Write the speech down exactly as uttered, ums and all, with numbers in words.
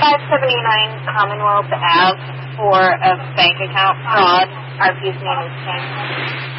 five seventy-nine Commonwealth Ave for a bank account fraud. R P's name is Ken.